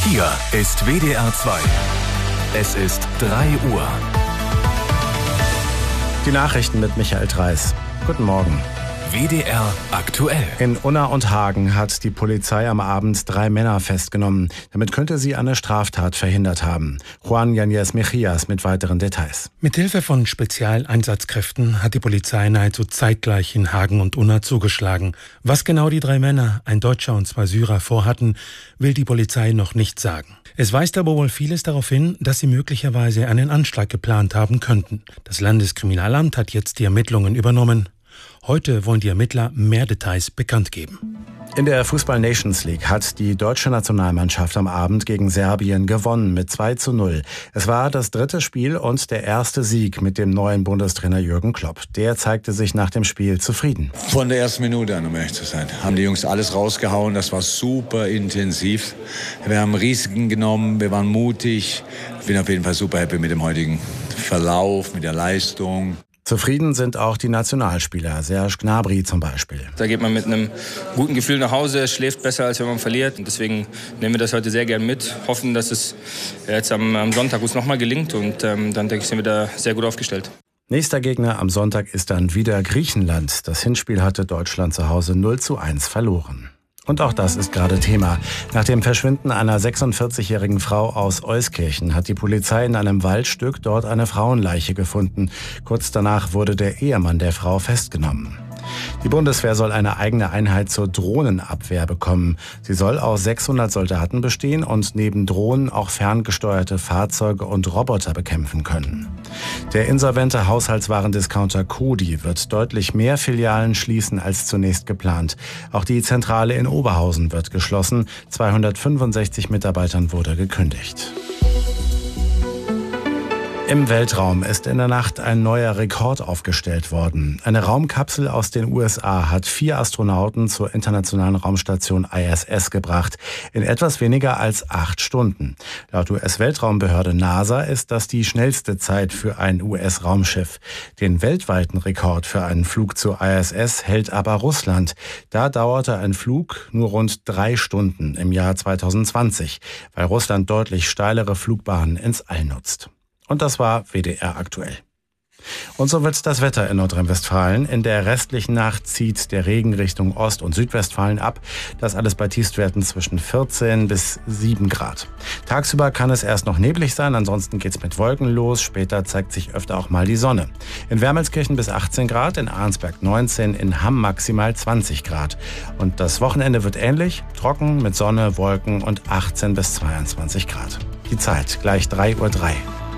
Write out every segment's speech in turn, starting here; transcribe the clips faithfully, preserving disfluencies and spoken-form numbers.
Hier ist W D R zwei. Es ist drei Uhr. Die Nachrichten mit Michael Dreis. Guten Morgen. W D R aktuell. In Unna und Hagen hat die Polizei am Abend drei Männer festgenommen. Damit könnte sie eine Straftat verhindert haben. Juan Yanez Mejias mit weiteren Details. Mithilfe von Spezialeinsatzkräften hat die Polizei nahezu zeitgleich in Hagen und Unna zugeschlagen. Was genau die drei Männer, ein Deutscher und zwei Syrer, vorhatten, will die Polizei noch nicht sagen. Es weist aber wohl vieles darauf hin, dass sie möglicherweise einen Anschlag geplant haben könnten. Das Landeskriminalamt hat jetzt die Ermittlungen übernommen. Heute wollen die Ermittler mehr Details bekannt geben. In der Fußball-Nations League hat die deutsche Nationalmannschaft am Abend gegen Serbien gewonnen mit zwei zu null. Es war das dritte Spiel und der erste Sieg mit dem neuen Bundestrainer Jürgen Klopp. Der zeigte sich nach dem Spiel zufrieden. Von der ersten Minute an, um ehrlich zu sein, haben die Jungs alles rausgehauen. Das war super intensiv. Wir haben Risiken genommen, wir waren mutig. Ich bin auf jeden Fall super happy mit dem heutigen Verlauf, mit der Leistung. Zufrieden sind auch die Nationalspieler, Serge Gnabry zum Beispiel. Da geht man mit einem guten Gefühl nach Hause, schläft besser, als wenn man verliert. Und deswegen nehmen wir das heute sehr gern mit, hoffen, dass es jetzt am, am Sonntag uns nochmal gelingt. Und ähm, dann denke ich, sind wir da sehr gut aufgestellt. Nächster Gegner am Sonntag ist dann wieder Griechenland. Das Hinspiel hatte Deutschland zu Hause null zu eins verloren. Und auch das ist gerade Thema. Nach dem Verschwinden einer sechsundvierzigjährigen Frau aus Euskirchen hat die Polizei in einem Waldstück dort eine Frauenleiche gefunden. Kurz danach wurde der Ehemann der Frau festgenommen. Die Bundeswehr soll eine eigene Einheit zur Drohnenabwehr bekommen. Sie soll aus sechshundert Soldaten bestehen und neben Drohnen auch ferngesteuerte Fahrzeuge und Roboter bekämpfen können. Der insolvente Haushaltswarendiscounter Coty wird deutlich mehr Filialen schließen als zunächst geplant. Auch die Zentrale in Oberhausen wird geschlossen. zweihundertfünfundsechzig Mitarbeitern wurde gekündigt. Im Weltraum ist in der Nacht ein neuer Rekord aufgestellt worden. Eine Raumkapsel aus den U S A hat vier Astronauten zur internationalen Raumstation I S S gebracht, in etwas weniger als acht Stunden. Laut U S-Weltraumbehörde NASA ist das die schnellste Zeit für ein U S-Raumschiff. Den weltweiten Rekord für einen Flug zur I S S hält aber Russland. Da dauerte ein Flug nur rund drei Stunden im Jahr zweitausendzwanzig, weil Russland deutlich steilere Flugbahnen ins All nutzt. Und das war W D R aktuell. Und so wird das Wetter in Nordrhein-Westfalen. In der restlichen Nacht zieht der Regen Richtung Ost- und Südwestfalen ab. Das alles bei Tiefstwerten zwischen vierzehn bis sieben Grad. Tagsüber kann es erst noch neblig sein, ansonsten geht's mit Wolken los. Später zeigt sich öfter auch mal die Sonne. In Wermelskirchen bis achtzehn Grad, in Arnsberg neunzehn, in Hamm maximal zwanzig Grad. Und das Wochenende wird ähnlich, trocken mit Sonne, Wolken und achtzehn bis zweiundzwanzig Grad. Die Zeit gleich drei Uhr drei.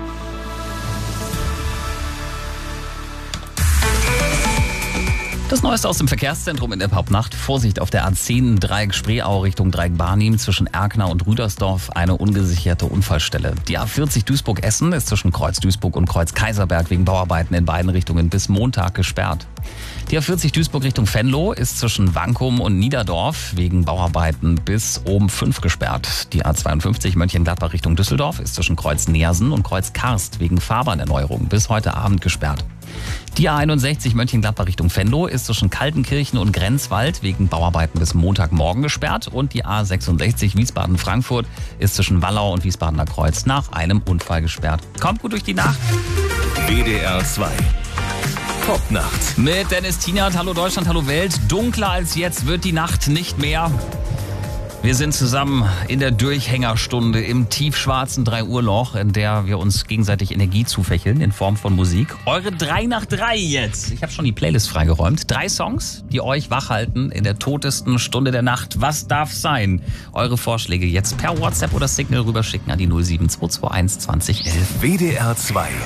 Das Neueste aus dem Verkehrszentrum in der Hauptnacht. Vorsicht auf der A zehn Dreieck Spreeau Richtung Dreieck Barnim zwischen Erkner und Rüdersdorf eine ungesicherte Unfallstelle. Die A vierzig Duisburg-Essen ist zwischen Kreuz Duisburg und Kreuz Kaiserberg wegen Bauarbeiten in beiden Richtungen bis Montag gesperrt. Die A vierzig Duisburg Richtung Venlo ist zwischen Wankum und Niederdorf wegen Bauarbeiten bis oben fünf gesperrt. Die A zweiundfünfzig Mönchengladbach Richtung Düsseldorf ist zwischen Kreuz Neersen und Kreuz Karst wegen Fahrbahnerneuerung bis heute Abend gesperrt. Die A einundsechzig Mönchengladbach Richtung Venlo ist zwischen Kaltenkirchen und Grenzwald wegen Bauarbeiten bis Montagmorgen gesperrt und die A sechsundsechzig Wiesbaden-Frankfurt ist zwischen Wallau und Wiesbadener Kreuz nach einem Unfall gesperrt. Kommt gut durch die Nacht. W D R zwei. Popnacht. Mit Dennis Tienert. Hallo Deutschland, hallo Welt. Dunkler als jetzt wird die Nacht nicht mehr. Wir sind zusammen in der Durchhängerstunde im tiefschwarzen drei Uhr Loch, in der wir uns gegenseitig Energie zufächeln in Form von Musik. Eure drei nach drei jetzt. Ich habe schon die Playlist freigeräumt. Drei Songs, die euch wachhalten in der totesten Stunde der Nacht. Was darf sein? Eure Vorschläge jetzt per WhatsApp oder Signal rüberschicken an die null sieben zwei zwei eins zwanzig elf. W D R zwei.